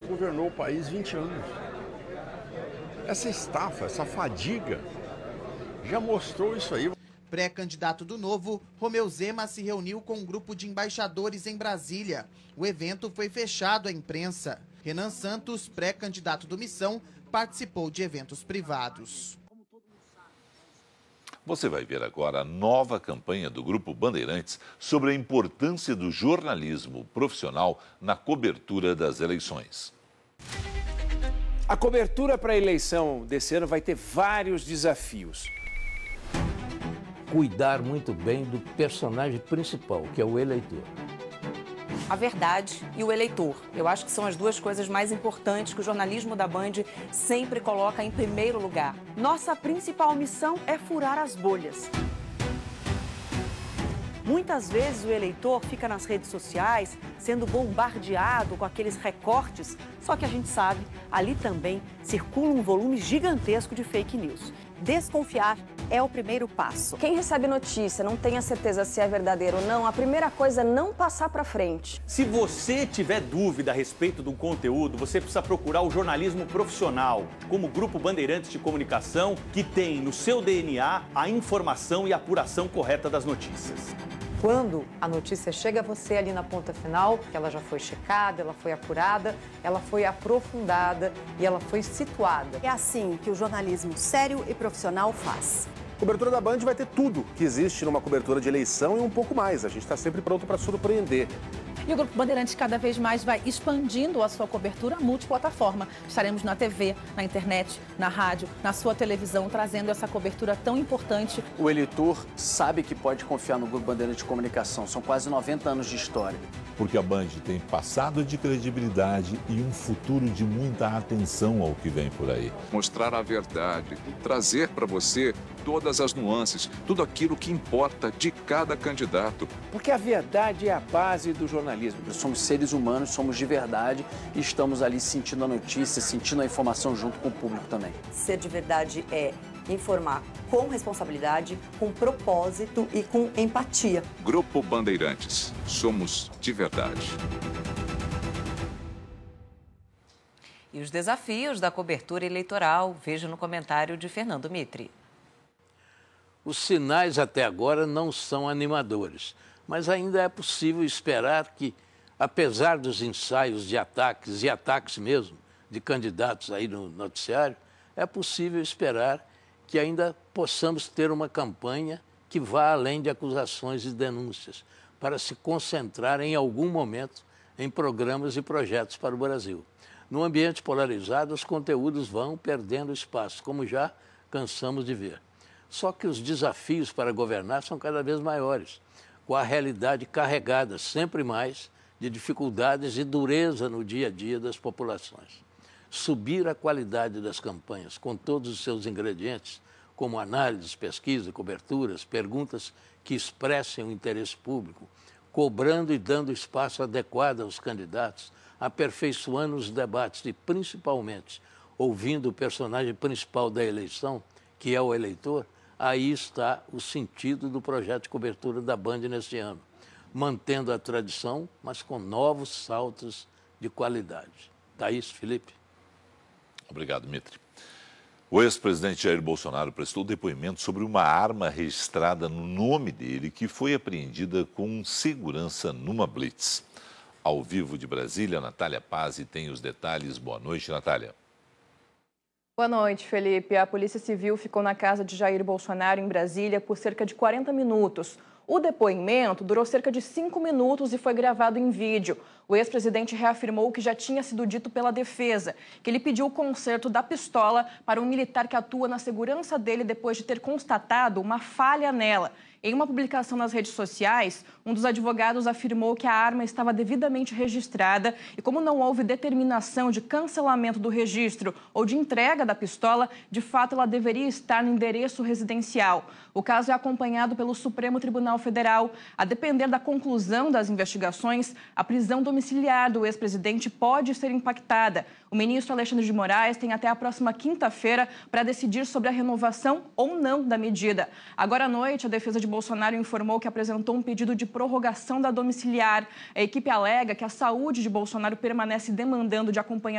governou o país 20 anos. Essa estafa, essa fadiga, já mostrou isso aí. Pré-candidato do Novo, Romeu Zema se reuniu com um grupo de embaixadores em Brasília. O evento foi fechado à imprensa. Renan Santos, pré-candidato do Missão, participou de eventos privados. Você vai ver agora a nova campanha do Grupo Bandeirantes sobre a importância do jornalismo profissional na cobertura das eleições. A cobertura para a eleição desse ano vai ter vários desafios. Cuidar muito bem do personagem principal, que é o eleitor. A verdade e o eleitor. Eu acho que são as duas coisas mais importantes que o jornalismo da Band sempre coloca em primeiro lugar. Nossa principal missão é furar as bolhas. Muitas vezes o eleitor fica nas redes sociais sendo bombardeado com aqueles recortes, só que a gente sabe, ali também circula um volume gigantesco de fake news. Desconfiar é o primeiro passo. Quem recebe notícia não tem a certeza se é verdadeiro ou não, a primeira coisa é não passar para frente. Se você tiver dúvida a respeito do conteúdo, você precisa procurar o jornalismo profissional, como o Grupo Bandeirantes de Comunicação, que tem no seu DNA a informação e a apuração correta das notícias. Quando a notícia chega a você ali na ponta final, que ela já foi checada, ela foi apurada, ela foi aprofundada e ela foi situada. É assim que o jornalismo sério e profissional faz. A cobertura da Band vai ter tudo que existe numa cobertura de eleição e um pouco mais. A gente está sempre pronto para surpreender. E o Grupo Bandeirantes cada vez mais vai expandindo a sua cobertura multiplataforma. Estaremos na TV, na internet, na rádio, na sua televisão, trazendo essa cobertura tão importante. O eleitor sabe que pode confiar no Grupo Bandeirantes de Comunicação. São quase 90 anos de história. Porque a Band tem passado de credibilidade e um futuro de muita atenção ao que vem por aí. Mostrar a verdade, trazer para você todas as nuances, tudo aquilo que importa de cada candidato. Porque a verdade é a base do jornalismo. Nós somos seres humanos, somos de verdade e estamos ali sentindo a notícia, sentindo a informação junto com o público também. Ser de verdade é informar com responsabilidade, com propósito e com empatia. Grupo Bandeirantes, somos de verdade. E os desafios da cobertura eleitoral, veja no comentário de Fernando Mitre. Os sinais até agora não são animadores, mas ainda é possível esperar que, apesar dos ensaios de ataques, e ataques mesmo, de candidatos aí no noticiário, é possível esperar que ainda possamos ter uma campanha que vá além de acusações e denúncias, para se concentrar em algum momento em programas e projetos para o Brasil. No ambiente polarizado, os conteúdos vão perdendo espaço, como já cansamos de ver. Só que os desafios para governar são cada vez maiores, com a realidade carregada sempre mais de dificuldades e dureza no dia a dia das populações. Subir a qualidade das campanhas com todos os seus ingredientes, como análises, pesquisa, coberturas, perguntas que expressem o interesse público, cobrando e dando espaço adequado aos candidatos, aperfeiçoando os debates e, principalmente, ouvindo o personagem principal da eleição, que é o eleitor, aí está o sentido do projeto de cobertura da Band neste ano, mantendo a tradição, mas com novos saltos de qualidade. Thaís, Felipe. Obrigado, Mitre. O ex-presidente Jair Bolsonaro prestou depoimento sobre uma arma registrada no nome dele que foi apreendida com segurança numa blitz. Ao vivo de Brasília, Natália Pazzi tem os detalhes. Boa noite, Natália. Boa noite, Felipe. A Polícia Civil ficou na casa de Jair Bolsonaro, em Brasília, por cerca de 40 minutos. O depoimento durou cerca de 5 minutos e foi gravado em vídeo. O ex-presidente reafirmou que já tinha sido dito pela defesa, que ele pediu o conserto da pistola para um militar que atua na segurança dele depois de ter constatado uma falha nela. Em uma publicação nas redes sociais, um dos advogados afirmou que a arma estava devidamente registrada e, como não houve determinação de cancelamento do registro ou de entrega da pistola, de fato ela deveria estar no endereço residencial. O caso é acompanhado pelo Supremo Tribunal Federal. A depender da conclusão das investigações, a prisão domiciliar do ex-presidente pode ser impactada. O ministro Alexandre de Moraes tem até a próxima quinta-feira para decidir sobre a renovação ou não da medida. Agora à noite, a defesa de Bolsonaro informou que apresentou um pedido de prorrogação da domiciliar. A equipe alega que a saúde de Bolsonaro permanece demandando de acompanhamento